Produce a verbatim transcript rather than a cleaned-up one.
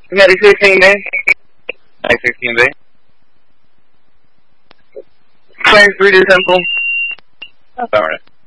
Medic sixteen B. Medic sixteen B. Claims three to Temple. Affirmative.